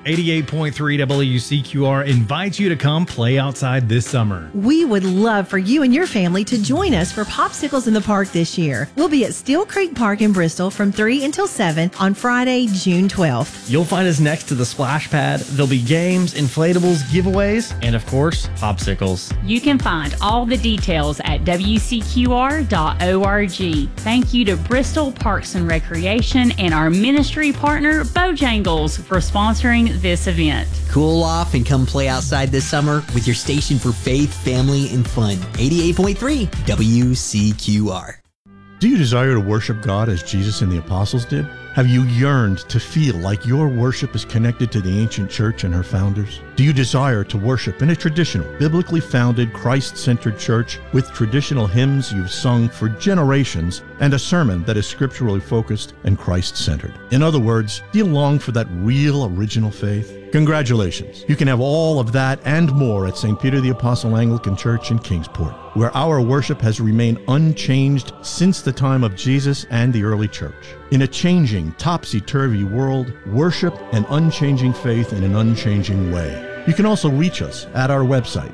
88.3 WCQR invites you to come play outside this summer. We would love for you and your family to join us for Popsicles in the Park this year. We'll be at Steel Creek Park in Bristol from 3 until 7 on Friday, June 12th. You'll find us next to the splash pad. There'll be games, inflatables, giveaways, and of course, popsicles. You can find all the details at WCQR.org. Thank you to Bristol Parks and Recreation and our ministry partner, Bojangles, for sponsoring this event. Cool off and come play outside this summer with your station for faith, family, and fun. 88.3 WCQR. Do you desire to worship God as Jesus and the apostles did? Have you yearned to feel like your worship is connected to the ancient church and her founders? Do you desire to worship in a traditional, biblically founded, Christ-centered church with traditional hymns you've sung for generations and a sermon that is scripturally focused and Christ-centered? In other words, do you long for that real original faith? Congratulations. You can have all of that and more at St. Peter the Apostle Anglican Church in Kingsport, where our worship has remained unchanged since the time of Jesus and the early church. In a changing, topsy-turvy world, worship an unchanging faith in an unchanging way. You can also reach us at our website,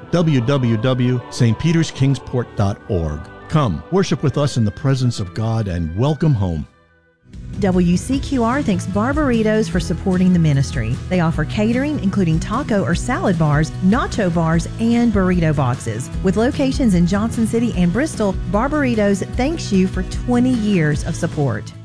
www.stpeterskingsport.org. Come, worship with us in the presence of God and welcome home. WCQR thanks Barbaritos for supporting the ministry. They offer catering, including taco or salad bars, nacho bars, and burrito boxes. With locations in Johnson City and Bristol, Barbaritos thanks you for 20 years of support.